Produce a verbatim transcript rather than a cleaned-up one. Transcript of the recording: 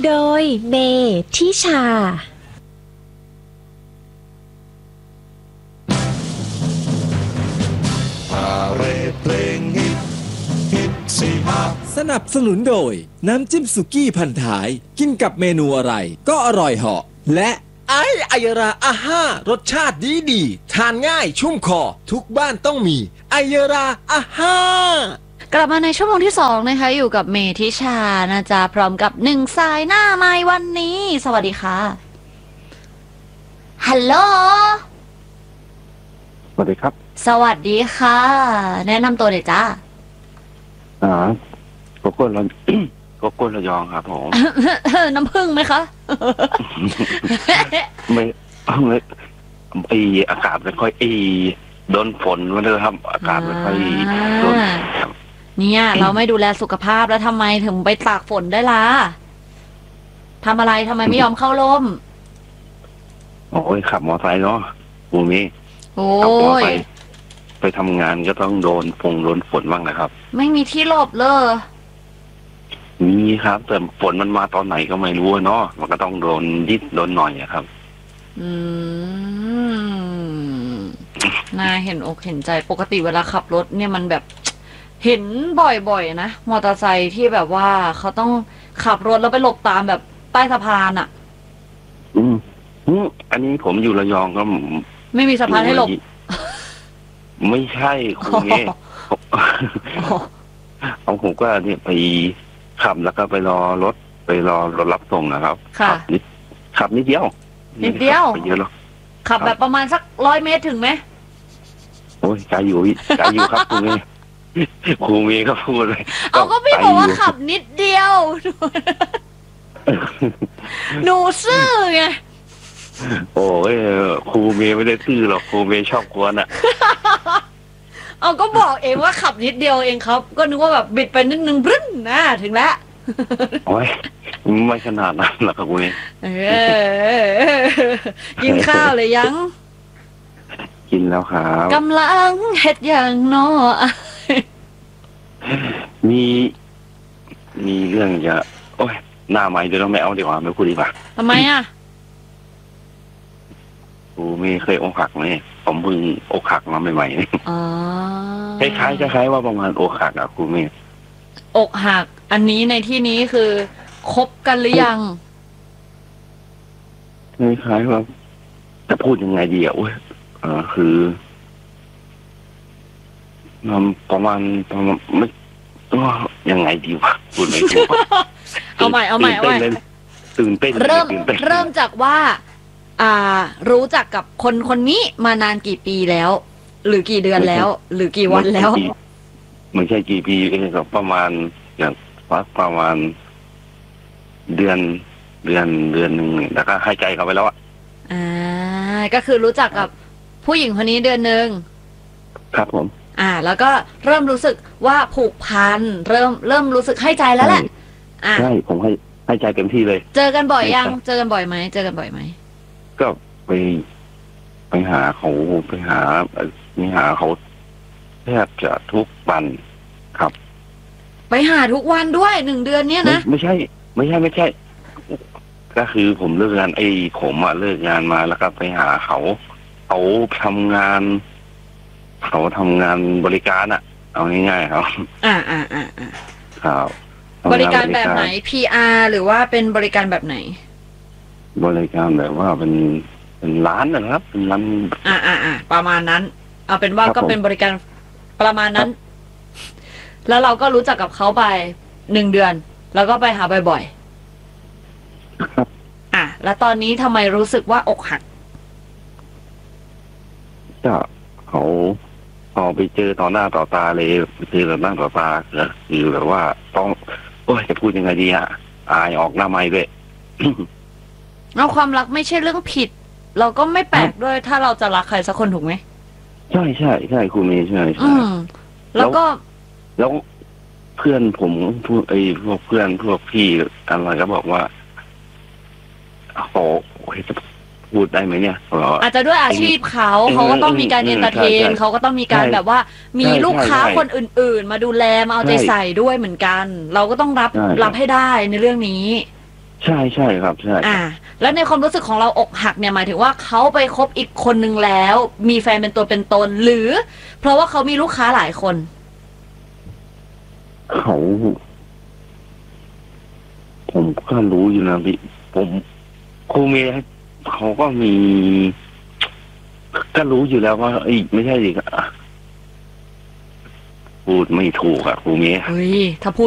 โดยเมทิชาสนับสนุนโดยน้ำจิ้มสุกี้พันท้ายกินกับเมนูอะไรก็อร่อยเหาะและไอไอยราอาห้ารสชาติดีดีทานง่ายชุ่มคอทุกบ้านต้องมีไอยราอาห้ากลับมาในชั่วโมงที่สองนะคะอยู่กับเมทิชานะจ๊ะพร้อมกับหนึ่งสายหน้าไมค์วันนี้สวัสดีค่ะฮัลโหลสวัสดีครับสวัสดีค่ะแนะนำตัวเลยจ้าอ่าโกโก้ระโกโก้ระยองครับผมน้ำผึ้งไหมคะไม่ไม่ไออากาศไม่ค่อยไอโดนฝนมาเลยครับอากาศไม่ค่อยโดนเนี่ยเราไม่ดูแลสุขภาพแล้วทำไมถึงไปตากฝนได้ล่ะทำอะไรทำไมไม่ยอมเข้าร่มโอ้ยขับมอเตอร์ไซค์เนาะภูมิโอ้ยไปทำงานก็ต้องโดนฟงโดนฝนบ้างนะครับไม่มีที่หลบเลยมีครับแต่ฝนมันมาตอนไหนก็ไม่รู้เนาะมันก็ต้องโดนยิดโดนหน่อยครับอืมน่าเห็นอกเห็นใจปกติเวลาขับรถเนี่ยมันแบบเห็นบ่อยๆนะมอเตอร์ไซค์ที่แบบว่าเขาต้องขับรถแล้วไปหลบตามแบบใต้สะพานอ่ะอืมอันนี้ผมอยู่ระยองก็ไม่มีสะพานให้หลบไม่ใช่คุณเนี่ยเอาผมก็เนี่ยไปขับแล้วก็ไปรอรถไปรอรถรับส่งนะครับขับนิดขับนิดเดียวนิดเดียวไปเยอะหรอกขับแบบประมาณสักร้อยเมตรถึงไหมโอ้ยไกลอยู่ไกลอยู่ครับคุณเมย์ครูเมย์ก็พูดเลยเอาก็พี่บอกว่าขับนิดเดียวหนูซื่อไงโอ้ยครูเมย์ไม่ได้ซื่อหรอกครูเมย์ชอบกวนอ่ะเอาก็บอกเองว่าขับนิดเดียวเองครับก็นึกว่าแบบบิดไปนิดนึงบึ้นนะถึงแล้วโอ้ยไม่ขนาดนั้นหรอกครับคุณเมย์กินข้าวเลยยังกินแล้วครับกำลังเฮ็ดอย่างน้อมีมีเรื่องจะโอ้ยหน้าใหม่เดี๋ยวเราไม่เอาดีกว่าไม่พูดดีกว่าทำไมอ่ะครูไม่เคยอกหักไหมผมเพิ่งอกหักมาใหม่ๆอ๋อคล้ายๆคล้ายๆว่าประมาณอกหักอะครูเมย์อกหักอันนี้ในที่นี้คือคบกันหรือยังคล้ายๆว่าจะพูดยังไงดีอะโอ้ยเออคือประมาณประมาณไม่ตัวยังไงดีวะพูดไม่ถูกเอาใหม่เอาใหม่เอาใหม่ตื่นเต้นเริ่มเริ่มจากว่าอ่ารู้จักกับคนคนนี้มานานกี่ปีแล้วหรือกี่เดือนแล้วหรือกี่วันแล้วไม่ใช่กี่ปีเองก็ประมาณอย่างประมาณเดือนเดือนเดือนหนึ่งแล้วก็ให้ใจเขาไปแล้วอ่ะอ่าก็คือรู้จักกับผู้หญิงคนนี้เดือนหนึ่งครับผมอ่าแล้วก็เริ่มรู้สึกว่าผูกพันเริ่มเริ่มรู้สึกให้ใจแล้วแหละอ่าใช่ผมให้ให้ใจเต็มที่เลยเจอกันบ่อยยังเจอกันบ่อยไหมเจอกันบ่อยไหมก็ไปไปหาเขาไปหาไปหาเขาแทบจะทุกวันครับไปหาทุกวันด้วยหนึ่งเดือนเนี้ยนะไม่ใช่ไม่ใช่ไม่ใช่ก็คือผมเลิกงานไอ้ผมอะเลิกงานมาแล้วก็ไปหาเขาเขาทำงานเขาทำงานบริการอะเอาง่ายๆครับอ่าอ่าอ่าอ่าครับบริการแบบไหน พี อาร์ หรือว่าเป็นบริการแบบไหนบริการแบบว่าเป็นเป็นร้านนะครับเป็นร้านอ่าอ่าอ่าประมาณนั้นเอาเป็นว่าก็เป็นบริการประมาณนั้นแล้วเราก็รู้จักกับเขาไปหนึ่งเดือนแล้วก็ไปหาบ่อยๆอ่ะแล้วตอนนี้ทำไมรู้สึกว่าอกหักก็เขาพอไปเจอต่อหน้าต่อตาเลยไปเจอต่อหน้าต่อตาคือแบบว่าต้องโอ้ยจะพูดยังไงดีอ่ะอายออกหน้าไม้ด้วยเอาความรักไม่ใช่เรื่องผิดเราก็ไม่แปลกด้วยถ้าเราจะรักใครสักคนถูกไหมใช่ใช่ใช่ครูเมย์ใช่ใช่แล้วก็แล้วเพื่อนผมพวกไอ้พวกเพื่อนพวกพี่อะไรก็บอกว่าโอ้จะพูดได้ไหมเนี่ยอาจจะด้วยอาชีพเขาเขาก็ต้องมีการเอนเตอร์เทนเขาก็ต้องมีการแบบว่ามีลูกค้าคนอื่นๆมาดูแลมาเอาใจใส่ด้วยเหมือนกันเราก็ต้องรับรับให้ได้ในเรื่องนี้ใช่ใช่ครับใช่อ่า แล้วในความรู้สึกของเราอกหักเนี่ยหมายถึงว่าเขาไปคบอีกคนนึงแล้ว มีแฟนเป็นตัวเป็นตน หรือ เพราะว่าเขามีลูกค้าหลายคนเขาผมก็รู้อยู่นะพี่ผมครูเมย์เขาก็มี ก็รู้อยู่แล้วว่าเอ้ยไม่ใช่ดิพูดไม่ถูกอะครูเมย์เฮ้ย ถ้าพูด